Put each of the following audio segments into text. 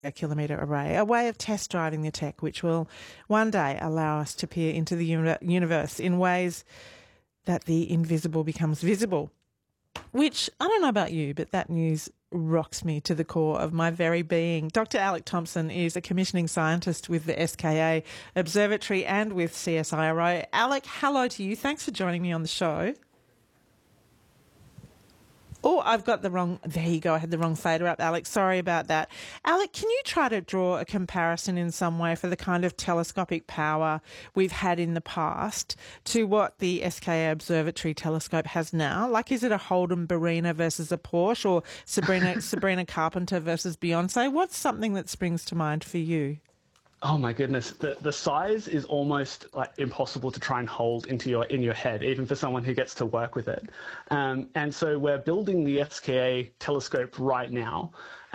a kilometre array, a way of test driving the tech which will one day allow us to peer into the universe in ways that the invisible becomes visible. Which, I don't know about you, but that news rocks me to the core of my very being. Dr. Alec Thompson is a commissioning scientist with the SKA Observatory and with CSIRO. Alec, hello to you. Thanks for joining me on the show. Oh, I've got the wrong... There you go. I had the wrong fader up, Alec. Sorry about that. Alec, can you try to draw a comparison in some way for the kind of telescopic power we've had in the past to what the SKA Observatory telescope has now? Like, is it a Holden Barina versus a Porsche, or Sabrina Carpenter versus Beyonce? What's something that springs to mind for you? Oh my goodness, the size is almost like impossible to try and hold in your head, even for someone who gets to work with it. And so we're building the SKA telescope right now.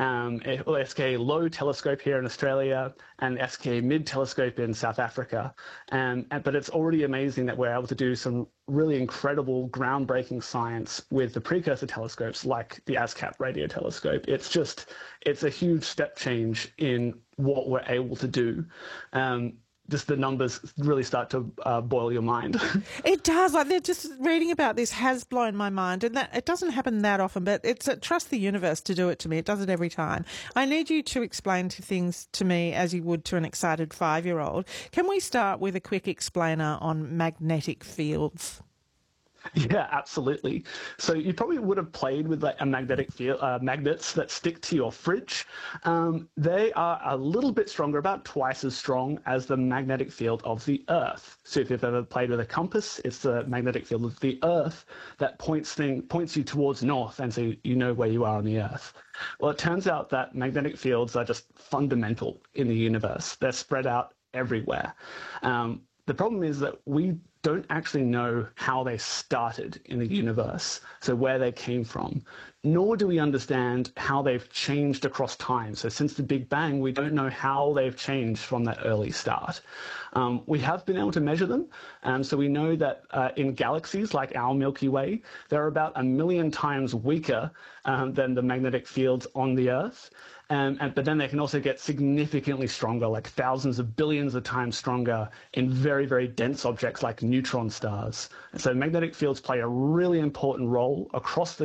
SKA Low telescope here in Australia and SKA Mid telescope in South Africa. But it's already amazing that we're able to do some really incredible, groundbreaking science with the precursor telescopes like the ASCAP radio telescope. It's a huge step change in what we're able to do. Just the numbers really start to boil your mind. It does. Like, they're just reading about this has blown my mind, and that it doesn't happen that often. But it's trust the universe to do it to me. It does it every time. I need you to explain things to me as you would to an excited 5-year-old. Can we start with a quick explainer on magnetic fields? Yeah, absolutely. So you probably would have played with like a magnetic field, magnets that stick to your fridge. They are a little bit stronger, about twice as strong as the magnetic field of the Earth. So if you've ever played with a compass, it's the magnetic field of the Earth that points you towards north, and so you know where you are on the Earth. Well, it turns out that magnetic fields are just fundamental in the universe. They're spread out everywhere. The problem is that we don't actually know how they started in the universe, so where they came from, nor do we understand how they've changed across time. So since the Big Bang, we don't know how they've changed from that early start. We have been able to measure them, so we know that in galaxies like our Milky Way, they're about 1 million times weaker than the magnetic fields on the Earth. But then they can also get significantly stronger, like thousands of billions of times stronger in very, very dense objects like neutron stars. And so magnetic fields play a really important role across the